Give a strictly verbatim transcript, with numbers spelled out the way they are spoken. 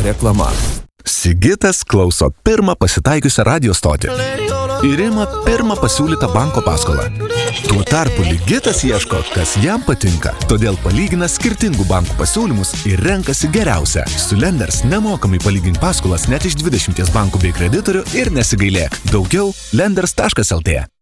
reklama. Sigitas klauso pirmą pasitaikiusią radio stotį ir ima pirmą pasiūlytą banko paskolą. Tuo tarpu Ligitas ieško, kas jam patinka, todėl palygina skirtingų bankų pasiūlymus ir renkasi geriausią. Su Lenders nemokamai palygink paskolas net iš dvidešimties bankų bei kreditorių ir nesigailėk. Daugiau lenders taškas lt.